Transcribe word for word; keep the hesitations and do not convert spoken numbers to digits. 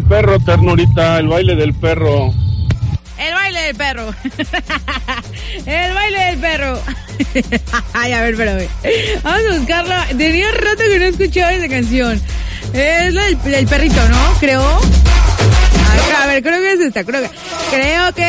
perro, ternurita, el baile del perro. El baile del perro. El baile del perro. Ay, a ver, espérame. Vamos a buscarla. Tenía rato que no escuchaba esa canción. Es la del, del perrito, ¿no? Creo. A ver, a ver, creo que es esta. Creo que, creo que